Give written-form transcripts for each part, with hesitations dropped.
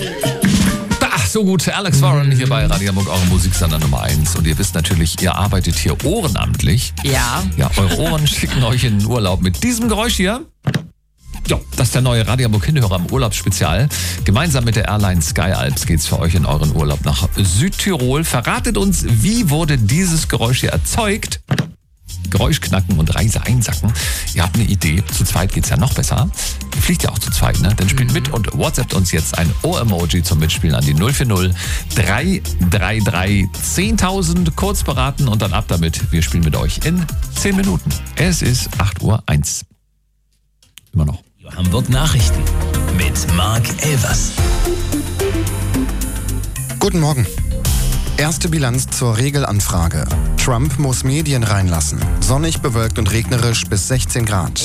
So gut, Alex Warren hier bei Radio Hamburg, eure Musiksender Nummer 1. Und ihr wisst natürlich, ihr arbeitet hier ohrenamtlich. Ja. Ja, eure Ohren schicken euch in den Urlaub mit diesem Geräusch hier. Ja, das ist der neue Radio Hamburg Hinhörer im Urlaubsspezial. Gemeinsam mit der Airline Sky Alps geht's für euch in euren Urlaub nach Südtirol. Verratet uns, wie wurde dieses Geräusch hier erzeugt? Geräusch knacken und Reise einsacken. Ihr habt eine Idee, zu zweit geht's ja noch besser. Ihr fliegt ja auch zu zweit, ne? Dann spielt mit und WhatsAppt uns jetzt ein Ohr-Emoji zum Mitspielen an die 040 333 10.000. Kurz beraten und dann ab damit. Wir spielen mit euch in 10 Minuten. Es ist 8:01 Uhr. Immer noch. Hamburg Nachrichten mit Marc Elvers. Guten Morgen. Erste Bilanz zur Regelanfrage. Trump muss Medien reinlassen. Sonnig, bewölkt und regnerisch bis 16 Grad.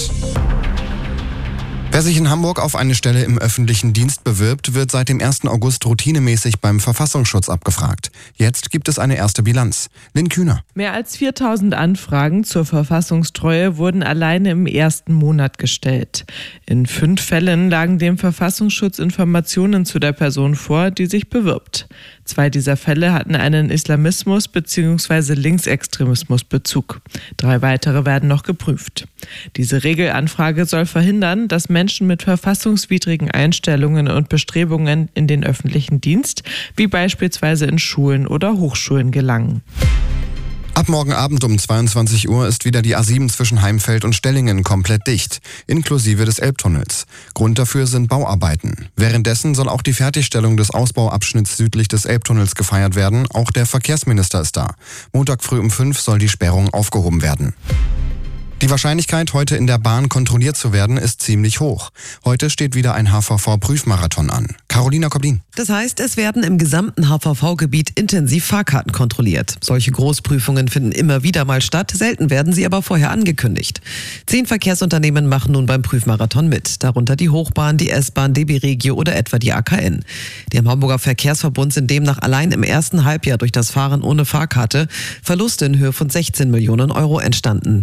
Wer sich in Hamburg auf eine Stelle im öffentlichen Dienst bewirbt, wird seit dem 1. August routinemäßig beim Verfassungsschutz abgefragt. Jetzt gibt es eine erste Bilanz. Lynn Kühner. Mehr als 4.000 Anfragen zur Verfassungstreue wurden alleine im ersten Monat gestellt. In 5 Fällen lagen dem Verfassungsschutz Informationen zu der Person vor, die sich bewirbt. 2 dieser Fälle hatten einen Islamismus- bzw. Linksextremismus-Bezug. 3 weitere werden noch geprüft. Diese Regelanfrage soll verhindern, dass Menschen mit verfassungswidrigen Einstellungen und Bestrebungen in den öffentlichen Dienst, wie beispielsweise in Schulen oder Hochschulen, gelangen. Ab morgen Abend um 22 Uhr ist wieder die A7 zwischen Heimfeld und Stellingen komplett dicht, inklusive des Elbtunnels. Grund dafür sind Bauarbeiten. Währenddessen soll auch die Fertigstellung des Ausbauabschnitts südlich des Elbtunnels gefeiert werden. Auch der Verkehrsminister ist da. Montag früh um 5 soll die Sperrung aufgehoben werden. Die Wahrscheinlichkeit, heute in der Bahn kontrolliert zu werden, ist ziemlich hoch. Heute steht wieder ein HVV-Prüfmarathon an. Carolina Koblin. Das heißt, es werden im gesamten HVV-Gebiet intensiv Fahrkarten kontrolliert. Solche Großprüfungen finden immer wieder mal statt, selten werden sie aber vorher angekündigt. 10 Verkehrsunternehmen machen nun beim Prüfmarathon mit, darunter die Hochbahn, die S-Bahn, DB Regio oder etwa die AKN. Dem Hamburger Verkehrsverbund sind demnach allein im ersten Halbjahr durch das Fahren ohne Fahrkarte Verluste in Höhe von 16 Millionen Euro entstanden.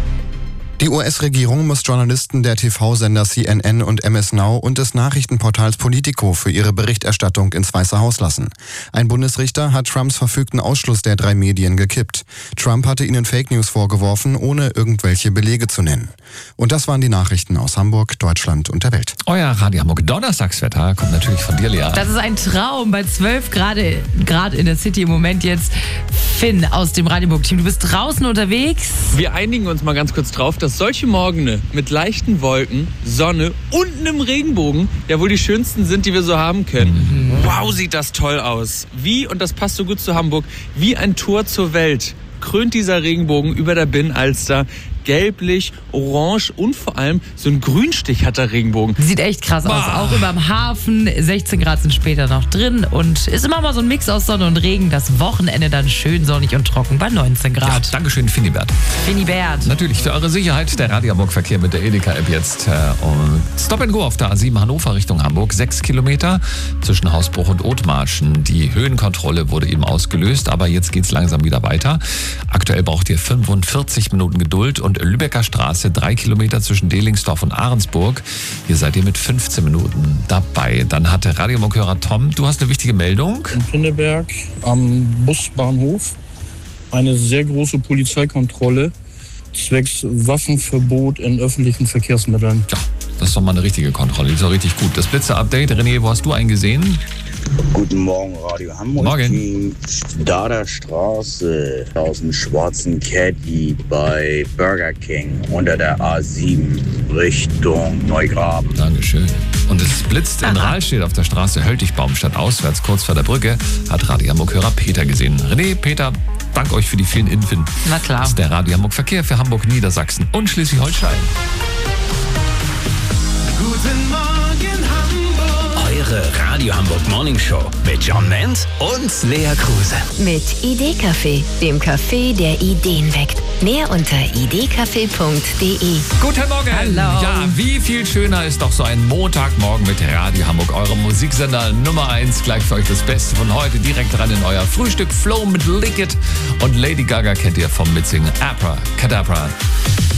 Die US-Regierung muss Journalisten der TV-Sender CNN und MS Now und des Nachrichtenportals Politico für ihre Berichterstattung ins Weiße Haus lassen. Ein Bundesrichter hat Trumps verfügten Ausschluss der 3 Medien gekippt. Trump hatte ihnen Fake News vorgeworfen, ohne irgendwelche Belege zu nennen. Und das waren die Nachrichten aus Hamburg, Deutschland und der Welt. Euer Radio Hamburg Donnerstagswetter kommt natürlich von dir, Lea. Das ist ein Traum bei 12 Grad in der City im Moment jetzt. Finn aus dem Radio Hamburg Team, du bist draußen unterwegs. Wir einigen uns mal ganz kurz drauf, dass solche Morgene mit leichten Wolken, Sonne und einem Regenbogen ja wohl die schönsten sind, die wir so haben können. Wow, sieht das toll aus. Wie, und das passt so gut zu Hamburg, wie ein Tor zur Welt krönt dieser Regenbogen über der Binnenalster. Gelblich, orange und vor allem so ein Grünstich hat der Regenbogen. Sieht echt krass aus, auch über dem Hafen. 16 Grad sind später noch drin und ist immer mal so ein Mix aus Sonne und Regen. Das Wochenende dann schön sonnig und trocken bei 19 Grad. Ja, Dankeschön, Finibert. Finibert. Natürlich für eure Sicherheit der Radio Hamburg Verkehr mit der Edeka-App jetzt. Und Stop and Go auf der A7 Hannover Richtung Hamburg. 6 Kilometer zwischen Hausbruch und Othmarschen. Die Höhenkontrolle wurde eben ausgelöst, aber jetzt geht's langsam wieder weiter. Aktuell braucht ihr 45 Minuten Geduld und Lübecker Straße, 3 Kilometer zwischen Delingsdorf und Ahrensburg. Hier seid ihr mit 15 Minuten dabei. Dann hatte Radio Hamburg-Hörer Tom, du hast eine wichtige Meldung. In Pinneberg am Busbahnhof eine sehr große Polizeikontrolle zwecks Waffenverbot in öffentlichen Verkehrsmitteln. Ja, das ist doch mal eine richtige Kontrolle, die ist doch richtig gut. Das Blitzer-Update, René, wo hast du einen gesehen? Guten Morgen, Radio Hamburg. Morgen. Dader Straße aus dem schwarzen Caddy bei Burger King unter der A7 Richtung Neugraben. Dankeschön. Und es blitzt in Rahlstedt auf der Straße Höltigbaum statt auswärts, kurz vor der Brücke, hat Radio Hamburg-Hörer Peter gesehen. René, Peter, dank euch für die vielen Infos. Na klar. Das ist der Radio Hamburg Verkehr für Hamburg, Niedersachsen und Schleswig-Holstein. Guten Morgen Hamburg. Eure Radio Hamburg Morning Show mit John Menz und Lea Kruse. Mit Idee-Café, dem Café, der Ideen weckt. Mehr unter idcafé.de. Guten Morgen. Hallo. Ja, wie viel schöner ist doch so ein Montagmorgen mit Radio Hamburg, eurem Musiksender Nummer 1. Gleich für euch das Beste von heute direkt rein in euer Frühstück. Flow mit Lick It. Und Lady Gaga kennt ihr vom Mitsingen Abracadabra.